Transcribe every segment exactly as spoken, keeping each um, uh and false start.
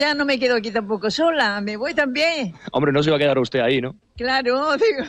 ya no me quedo aquí tampoco sola, me voy también. Hombre, no se va a quedar usted ahí, ¿no? Claro, digo.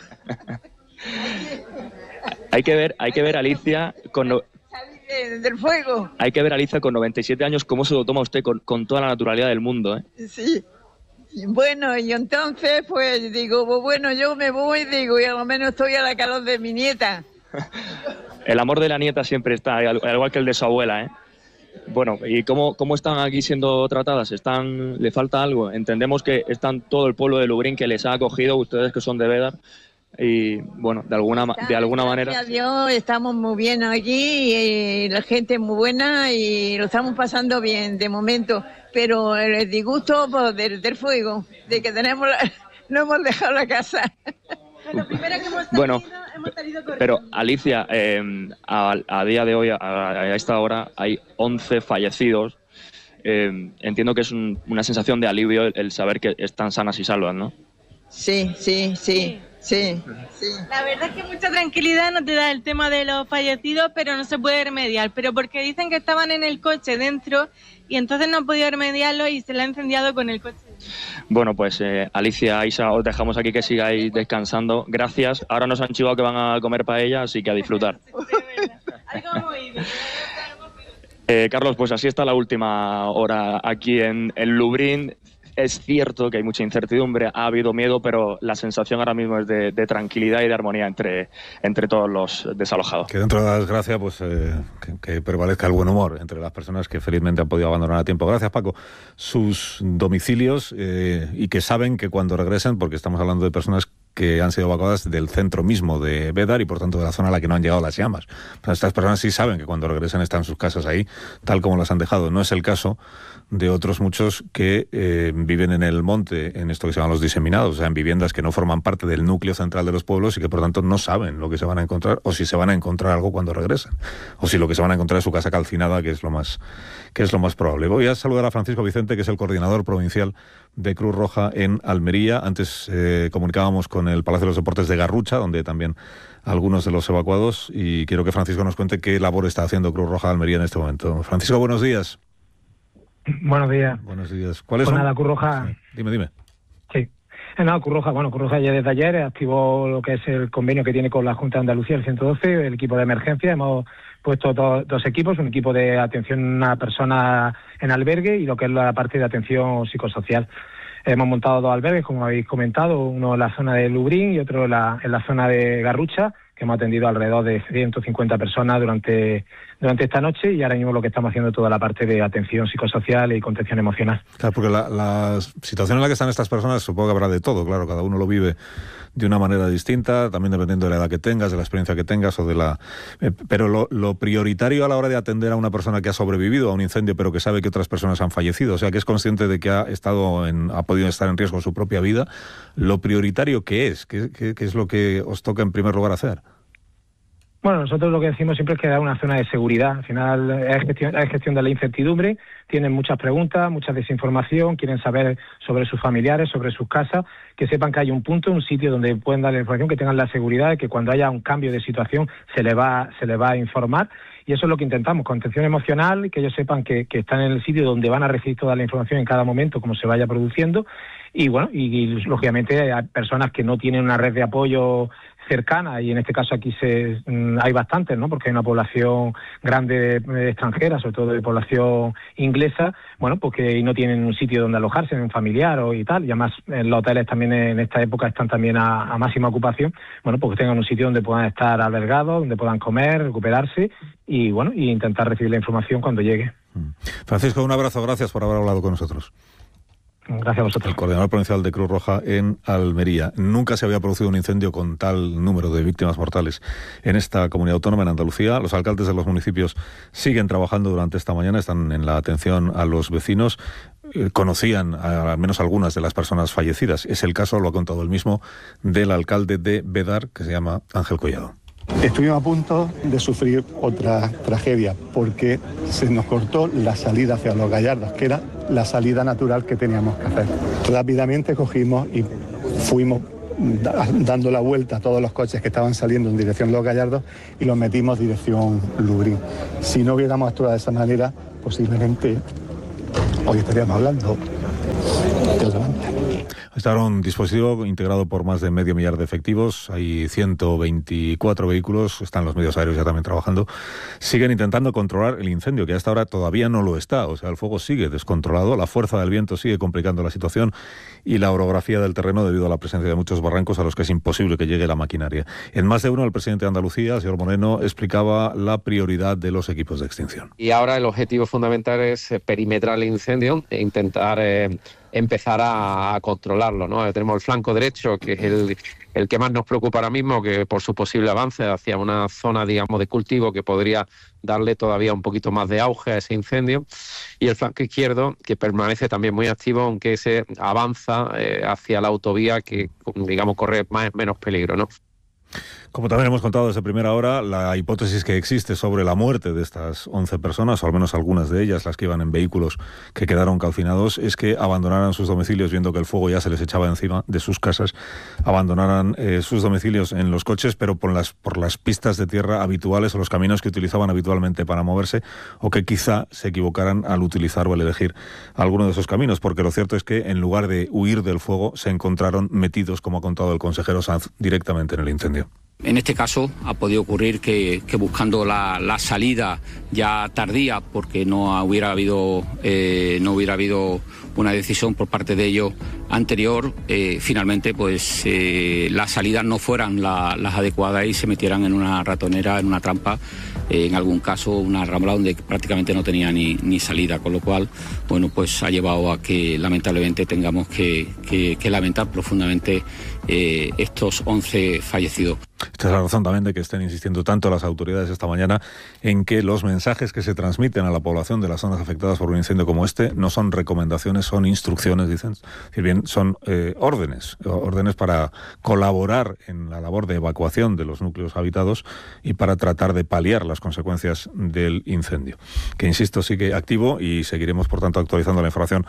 Hay que ver, hay que ver Alicia con no... salir del fuego. Hay que ver Alicia con noventa y siete años cómo se lo toma usted con, con toda la naturalidad del mundo, ¿eh? Sí. Bueno, y entonces, pues digo, pues bueno, yo me voy, digo, y a lo menos estoy a la calor de mi nieta. El amor de la nieta siempre está, al igual que el de su abuela, ¿eh? Bueno, ¿y cómo, cómo están aquí siendo tratadas? ¿Están, ¿Le falta algo? Entendemos que están todo el pueblo de Lubriñ que les ha acogido, ustedes que son de Bédar, y bueno, de alguna, de alguna manera... Gracias a Dios, estamos muy bien aquí, y la gente es muy buena y lo estamos pasando bien de momento, pero el disgusto pues, del, del fuego, de que tenemos la, no hemos dejado la casa. Lo primero que hemos salido, Bueno, hemos salido corriendo. Pero Alicia, eh, a, a día de hoy, a, a esta hora, hay once fallecidos. Eh, entiendo que es un, una sensación de alivio el, el saber que están sanas y salvas, ¿no? Sí, sí, sí, sí, sí. La verdad es que mucha tranquilidad no te da el tema de los fallecidos, pero no se puede remediar. Pero porque dicen que estaban en el coche dentro y entonces no han podido remediarlo y se le ha incendiado con el coche. Bueno, pues eh, Alicia, Isa, os dejamos aquí que sigáis descansando. Gracias. Ahora nos han chivado que van a comer paella, así que a disfrutar. Algo muy bien. Eh, Carlos, pues así está la última hora aquí en, en Lubriñ. Es cierto que hay mucha incertidumbre, ha habido miedo, pero la sensación ahora mismo es de, de tranquilidad y de armonía entre, entre todos los desalojados. Que dentro de la desgracia, pues eh, que, que prevalezca el buen humor entre las personas que felizmente han podido abandonar a tiempo. Gracias, Paco. Sus domicilios eh, y que saben que cuando regresen, porque estamos hablando de personas que han sido evacuadas del centro mismo de Bédar y por tanto de la zona a la que no han llegado las llamas. Pero estas personas sí saben que cuando regresen están sus casas ahí, tal como las han dejado. No es el caso de otros muchos que eh, viven en el monte, en esto que se llaman los diseminados, o sea, en viviendas que no forman parte del núcleo central de los pueblos y que por tanto no saben lo que se van a encontrar o si se van a encontrar algo cuando regresen, o si lo que se van a encontrar es su casa calcinada, que es lo más, que es lo más probable. Voy a saludar a Francisco Vicente, que es el coordinador provincial de Cruz Roja en Almería. Antes eh, comunicábamos con el Palacio de los Deportes de Garrucha, donde también algunos de los evacuados, y quiero que Francisco nos cuente qué labor está haciendo Cruz Roja de Almería en este momento. Francisco, buenos días. Buenos días. Buenos días. ¿Cuáles pues son? Nada, Cruz Roja. Sí. Dime, dime. Sí. No, Cruz Roja, bueno, Cruz Roja ya desde ayer activó lo que es el convenio que tiene con la Junta de Andalucía, el ciento doce, el equipo de emergencia. Hemos puesto do, dos equipos, un equipo de atención a personas en albergue y lo que es la parte de atención psicosocial. Hemos montado dos albergues, como habéis comentado, uno en la zona de Lubriñ y otro en la, en la zona de Garrucha, que hemos atendido alrededor de ciento cincuenta personas durante durante esta noche, y ahora mismo lo que estamos haciendo es toda la parte de atención psicosocial y contención emocional. Claro, porque la, la situación en la que están estas personas, supongo que habrá de todo, claro, cada uno lo vive de una manera distinta, también dependiendo de la edad que tengas, de la experiencia que tengas o de la... Eh, pero lo, lo prioritario a la hora de atender a una persona que ha sobrevivido a un incendio, pero que sabe que otras personas han fallecido, o sea, que es consciente de que ha estado en, ha podido estar en riesgo su propia vida, lo prioritario ¿qué es? ¿Qué, qué, qué es lo que os toca en primer lugar hacer? Bueno, nosotros lo que decimos siempre es que da una zona de seguridad. Al final es gestión, es gestión de la incertidumbre, tienen muchas preguntas, mucha desinformación, quieren saber sobre sus familiares, sobre sus casas, que sepan que hay un punto, un sitio donde pueden dar la información, que tengan la seguridad de que cuando haya un cambio de situación se les va, se les va a informar. Y eso es lo que intentamos, contención emocional, que ellos sepan que, que están en el sitio donde van a recibir toda la información en cada momento, como se vaya produciendo. Y bueno, y, y lógicamente hay personas que no tienen una red de apoyo cercana, y en este caso aquí se hay bastantes, ¿no? Porque hay una población grande de, extranjera, sobre todo de población inglesa, bueno, pues que no tienen un sitio donde alojarse, en un familiar o y tal, y además en los hoteles también en esta época están también a, a máxima ocupación, bueno, pues que tengan un sitio donde puedan estar albergados, donde puedan comer, recuperarse y bueno, y intentar recibir la información cuando llegue. Francisco, un abrazo, gracias por haber hablado con nosotros. Gracias a vosotros. El coordinador provincial de Cruz Roja en Almería. Nunca se había producido un incendio con tal número de víctimas mortales en esta comunidad autónoma, en Andalucía. Los alcaldes de los municipios siguen trabajando durante esta mañana, están en la atención a los vecinos. Eh, conocían a, al menos algunas de las personas fallecidas. Es el caso, lo ha contado el mismo, del alcalde de Bédar, que se llama Ángel Collado. Estuvimos a punto de sufrir otra tragedia porque se nos cortó la salida hacia Los Gallardos, que era la salida natural que teníamos que hacer. Rápidamente cogimos y fuimos dando la vuelta a todos los coches que estaban saliendo en dirección Los Gallardos y los metimos dirección Lubriñ. Si no hubiéramos actuado de esa manera, posiblemente hoy estaríamos hablando Está un dispositivo integrado por más de medio millar de efectivos, hay ciento veinticuatro vehículos, están los medios aéreos ya también trabajando, siguen intentando controlar el incendio, que hasta ahora todavía no lo está, o sea, el fuego sigue descontrolado, la fuerza del viento sigue complicando la situación y la orografía del terreno debido a la presencia de muchos barrancos a los que es imposible que llegue la maquinaria. En más de uno, el presidente de Andalucía, señor Moreno, explicaba la prioridad de los equipos de extinción. Y ahora el objetivo fundamental es perimetrar el incendio e intentar eh, empezar a, a controlarlo, ¿no? Tenemos el flanco derecho, que es el, el que más nos preocupa ahora mismo, que por su posible avance hacia una zona, digamos, de cultivo que podría darle todavía un poquito más de auge a ese incendio, y el flanco izquierdo, que permanece también muy activo, aunque se avanza eh, hacia la autovía que, digamos, corre más menos peligro, ¿no? Como también hemos contado desde primera hora, la hipótesis que existe sobre la muerte de estas once personas, o al menos algunas de ellas, las que iban en vehículos que quedaron calcinados, es que abandonaran sus domicilios viendo que el fuego ya se les echaba encima de sus casas, abandonaran eh, sus domicilios en los coches, pero por las, por las pistas de tierra habituales o los caminos que utilizaban habitualmente para moverse, o que quizá se equivocaran al utilizar o al elegir alguno de esos caminos, porque lo cierto es que en lugar de huir del fuego, se encontraron metidos, como ha contado el consejero Sanz, directamente en el incendio. En este caso ha podido ocurrir que, que buscando la, la salida ya tardía, porque no hubiera habido eh, no hubiera habido una decisión por parte de ellos anterior, eh, finalmente pues eh, las salidas no fueran la, las adecuadas y se metieran en una ratonera, en una trampa, eh, en algún caso una rambla donde prácticamente no tenía ni, ni salida, con lo cual bueno pues ha llevado a que lamentablemente tengamos que, que, que lamentar profundamente eh, estos once fallecidos. Esta es la razón también de que estén insistiendo tanto las autoridades esta mañana en que los mensajes que se transmiten a la población de las zonas afectadas por un incendio como este no son recomendaciones, son instrucciones, dicen. Es decir, bien, son eh, órdenes, órdenes para colaborar en la labor de evacuación de los núcleos habitados y para tratar de paliar las consecuencias del incendio. Que, insisto, sigue activo y seguiremos, por tanto, actualizando la información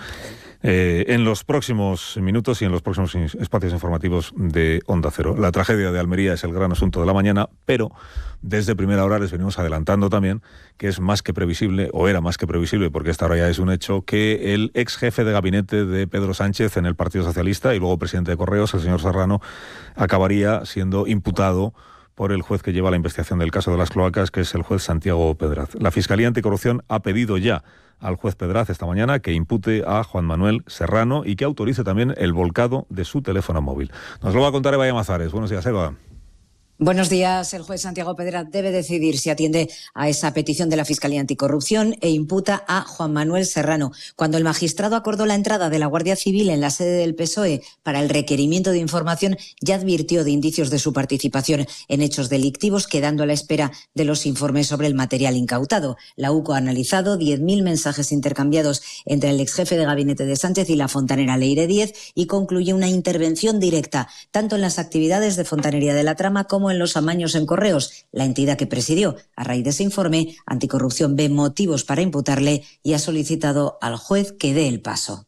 Eh, en los próximos minutos y en los próximos espacios informativos de Onda Cero. La tragedia de Almería es el gran asunto de la mañana, pero desde primera hora les venimos adelantando también que es más que previsible, o era más que previsible, porque esta hora ya es un hecho, que el ex jefe de gabinete de Pedro Sánchez en el Partido Socialista y luego presidente de Correos, el señor Serrano, acabaría siendo imputado por el juez que lleva la investigación del caso de las cloacas, que es el juez Santiago Pedraz. La Fiscalía Anticorrupción ha pedido ya al juez Pedraz esta mañana que impute a Juan Manuel Serrano y que autorice también el volcado de su teléfono móvil. Nos lo va a contar Eva Llamazares. Buenos días, Eva. Buenos días. El juez Santiago Pedraz debe decidir si atiende a esa petición de la Fiscalía Anticorrupción e imputa a Juan Manuel Serrano. Cuando el magistrado acordó la entrada de la Guardia Civil en la sede del P S O E para el requerimiento de información, ya advirtió de indicios de su participación en hechos delictivos, quedando a la espera de los informes sobre el material incautado. La U C O ha analizado diez mil mensajes intercambiados entre el exjefe de gabinete de Sánchez y la fontanera Leire Díez y concluye una intervención directa, tanto en las actividades de fontanería de la trama como en los amaños en Correos, la entidad que presidió. A raíz de ese informe, Anticorrupción ve motivos para imputarle y ha solicitado al juez que dé el paso.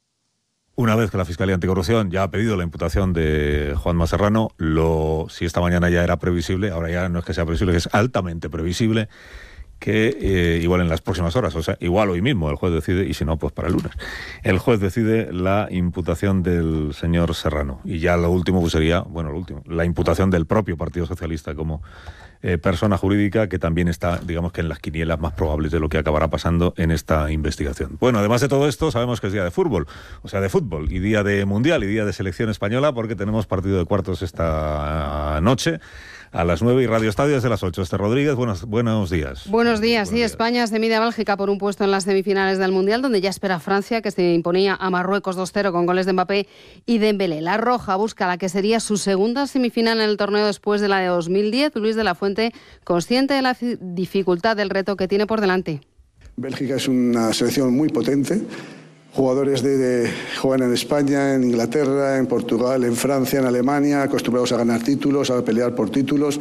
Una vez que la Fiscalía Anticorrupción ya ha pedido la imputación de Juanma Serrano, lo, si esta mañana ya era previsible, ahora ya no es que sea previsible, que es altamente previsible, que eh, igual en las próximas horas, o sea, igual hoy mismo el juez decide, y si no, pues para el lunes. El juez decide la imputación del señor Serrano. Y ya lo último pues sería, bueno, lo último, la imputación del propio Partido Socialista como eh, persona jurídica, que también está, digamos que en las quinielas más probables de lo que acabará pasando en esta investigación. Bueno, además de todo esto, sabemos que es día de fútbol, o sea, de fútbol, y día de mundial, y día de selección española, porque tenemos partido de cuartos esta noche a las nueve y Radio Estadio desde las ocho. Esther Rodríguez, buenos, buenos días. Buenos días. Sí, días. España se mide a Bélgica por un puesto en las semifinales del Mundial, donde ya espera Francia, que se imponía a Marruecos dos cero con goles de Mbappé y Dembélé. La roja busca la que sería su segunda semifinal en el torneo después de la de dos mil diez. Luis de la Fuente, consciente de la dificultad del reto que tiene por delante. Bélgica es una selección muy potente. Jugadores de, de juegan en España, en Inglaterra, en Portugal, en Francia, en Alemania, acostumbrados a ganar títulos, a pelear por títulos.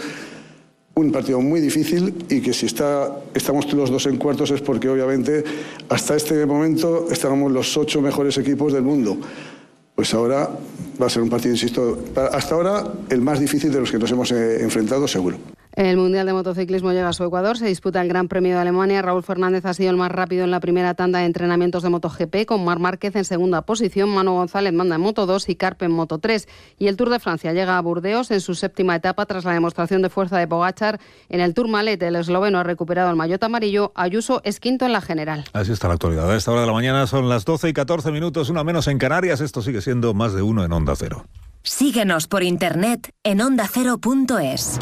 Un partido muy difícil y que si está, estamos los dos en cuartos es porque obviamente hasta este momento estábamos los ocho mejores equipos del mundo. Pues ahora va a ser un partido, insisto, hasta ahora el más difícil de los que nos hemos eh, enfrentado seguro. El Mundial de Motociclismo llega a su Ecuador, se disputa el Gran Premio de Alemania. Raúl Fernández ha sido el más rápido en la primera tanda de entrenamientos de MotoGP, con Marc Márquez en segunda posición, Manu González manda en Moto dos y Carpe en Moto tres. Y el Tour de Francia llega a Burdeos en su séptima etapa tras la demostración de fuerza de Pogačar. En el Tourmalet, el esloveno ha recuperado el maillot amarillo, Ayuso es quinto en la general. Así está la actualidad. A esta hora de la mañana son las doce y catorce minutos, una menos en Canarias. Esto sigue siendo Más de Uno en Onda Cero. Síguenos por internet en onda cero punto es.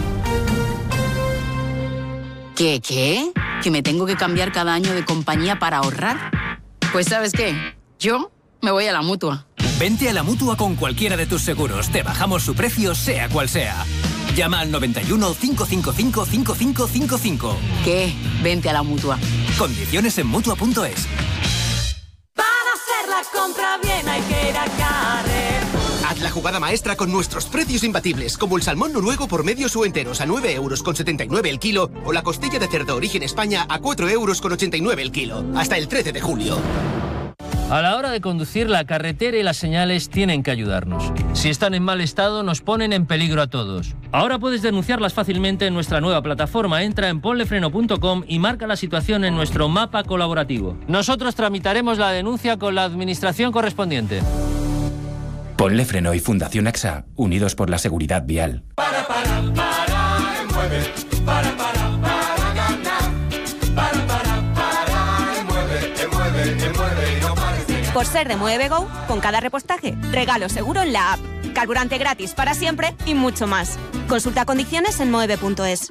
¿Qué, qué? ¿Que me tengo que cambiar cada año de compañía para ahorrar? Pues ¿sabes qué? Yo me voy a la Mutua. Vente a la Mutua con cualquiera de tus seguros. Te bajamos su precio, sea cual sea. Llama al noventa y uno, cinco cinco cinco, cinco cinco cinco cinco. ¿Qué? Vente a la Mutua. Condiciones en Mutua punto es. Para hacer la compra bien hay que ir a Carrefour. Haz la jugada maestra con nuestros precios imbatibles, como el salmón noruego por medios o enteros a nueve euros con setenta y nueve el kilo o la costilla de cerdo origen España a cuatro euros con ochenta y nueve el kilo. Hasta el trece de julio. A la hora de conducir, la carretera y las señales tienen que ayudarnos. Si están en mal estado, nos ponen en peligro a todos. Ahora puedes denunciarlas fácilmente en nuestra nueva plataforma. Entra en ponlefreno punto com y marca la situación en nuestro mapa colaborativo. Nosotros tramitaremos la denuncia con la administración correspondiente. Ponle Freno y Fundación A X A, unidos por la seguridad vial. Para, para, para, mueve, para, para, para ganar. Para, para, para, mueve, mueve, mueve y no pares de ganar. Por ser de Mueve Go, con cada repostaje, regalo seguro en la app, carburante gratis para siempre y mucho más. Consulta condiciones en mueve punto es.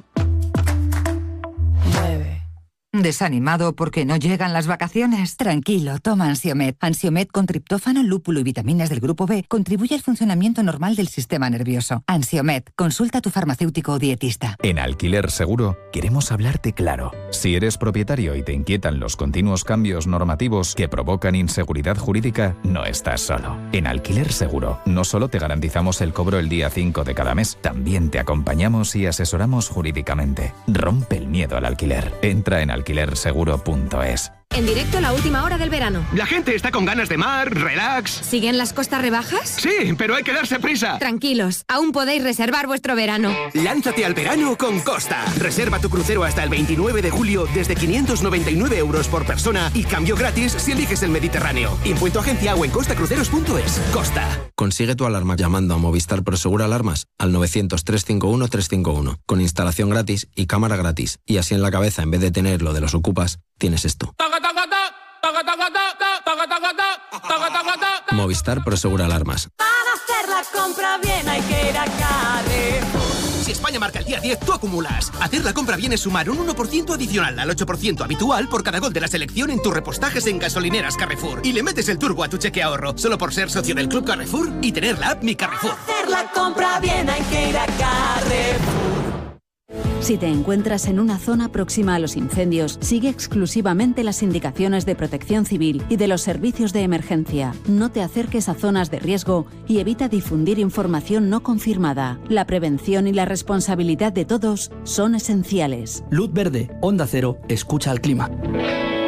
¿Desanimado porque no llegan las vacaciones? Tranquilo, toma Ansiomed. Ansiomed con triptófano, lúpulo y vitaminas del grupo B contribuye al funcionamiento normal del sistema nervioso. Ansiomed, consulta a tu farmacéutico o dietista. En Alquiler Seguro queremos hablarte claro. Si eres propietario y te inquietan los continuos cambios normativos que provocan inseguridad jurídica, no estás solo. En Alquiler Seguro no solo te garantizamos el cobro el día cinco de cada mes, también te acompañamos y asesoramos jurídicamente. Rompe el miedo al alquiler. Entra en alquiler seguro punto es. En directo la última hora del verano. La gente está con ganas de mar, relax. ¿Siguen las costas rebajas? Sí, pero hay que darse prisa. Tranquilos, aún podéis reservar vuestro verano. Lánzate al verano con Costa. Reserva tu crucero hasta el veintinueve de julio desde quinientos noventa y nueve euros por persona y cambio gratis si eliges el Mediterráneo. Impuesto agencia o en costa cruceros punto es. Costa. Consigue tu alarma llamando a Movistar Prosegur Alarmas al novecientos, trescientos cincuenta y uno, trescientos cincuenta y uno con instalación gratis y cámara gratis. Y así en la cabeza, en vez de tener lo de los ocupas, tienes esto. Movistar Prosegur Alarmas. Para hacer la compra bien hay que ir a Carrefour. Si España marca el día diez, tú acumulas. Hacer la compra bien es sumar un uno por ciento adicional al ocho por ciento habitual por cada gol de la selección en tus repostajes en gasolineras Carrefour. Y le metes el turbo a tu cheque ahorro, solo por ser socio del Club Carrefour y tener la app Mi Carrefour. Para hacer la compra bien hay que ir a Carrefour. Si te encuentras en una zona próxima a los incendios, sigue exclusivamente las indicaciones de Protección Civil y de los servicios de emergencia. No te acerques a zonas de riesgo y evita difundir información no confirmada. La prevención y la responsabilidad de todos son esenciales. Luz verde, Onda Cero, escucha al clima.